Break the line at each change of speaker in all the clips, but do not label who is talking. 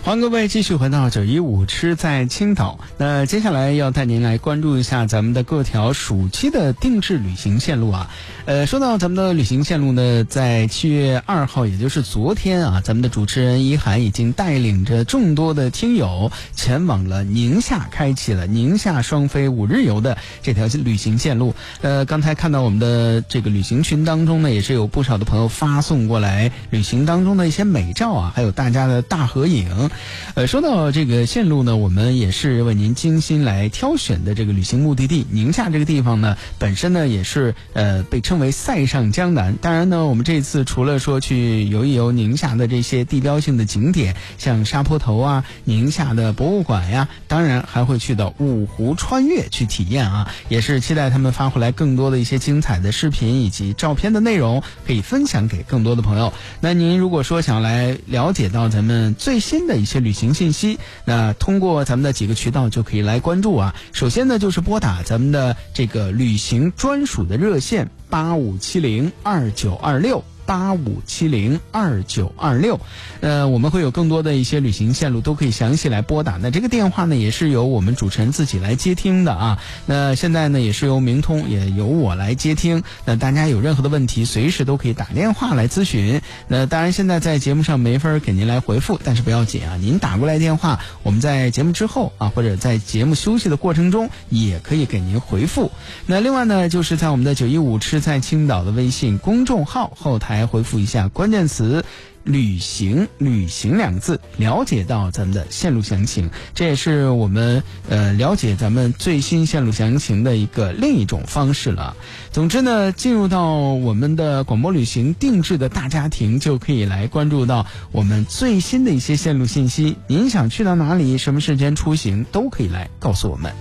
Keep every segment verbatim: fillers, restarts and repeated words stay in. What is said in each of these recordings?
欢迎各位继续回到九一五吃在青岛。那接下来要带您来关注一下咱们的各条暑期的定制旅行线路啊。呃，说到咱们的旅行线路呢，在七月二号，也就是昨天啊，咱们的主持人一涵已经带领着众多的听友前往了宁夏，开启了宁夏双飞五日游的这条旅行线路。呃，刚才看到我们的这个旅行群当中呢，也是有不少的朋友发送过来旅行当中的一些美照啊，还有大家的大合影。呃，说到这个线路呢，我们也是为您精心来挑选的这个旅行目的地。宁夏这个地方呢，本身呢也是呃被称为塞上江南。当然呢，我们这次除了说去游一游宁夏的这些地标性的景点，像沙坡头啊、宁夏的博物馆呀，当然还会去到五湖穿越去体验啊。也是期待他们发回来更多的一些精彩的视频以及照片的内容，可以分享给更多的朋友。那您如果说想来了解到咱们最新的一些旅行信息，那通过咱们的几个渠道就可以来关注啊。首先呢，就是拨打咱们的这个旅行专属的热线八五七零二九二六。八五七零二九二六，呃，我们会有更多的一些旅行线路都可以详细来拨打。那这个电话呢，也是由我们主持人自己来接听的啊。那现在呢，也是由明通，也由我来接听。那大家有任何的问题，随时都可以打电话来咨询。那当然，现在在节目上没法给您来回复，但是不要紧啊，您打过来电话，我们在节目之后啊，或者在节目休息的过程中，也可以给您回复。那另外呢，就是在我们的九一五吃在青岛的微信公众号后台回复一下关键词旅行旅行两个字，了解到咱们的线路详情。这也是我们呃了解咱们最新线路详情的一个另一种方式了。总之呢，进入到我们的广播旅行定制的大家庭，就可以来关注到我们最新的一些线路信息。您想去到哪里，什么时间出行，都可以来告诉我们。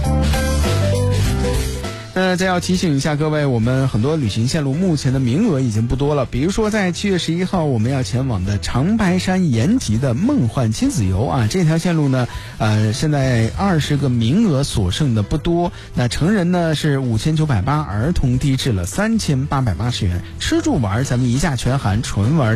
那再要提醒一下各位，我们很多旅行线路目前的名额已经不多了。比如说在七月十一号我们要前往的长白山延吉的梦幻亲子游啊，这条线路呢呃现在二十个名额所剩的不多。那成人呢是五千九百八，儿童低至了三千八百八十元，吃住玩咱们一价全含，纯玩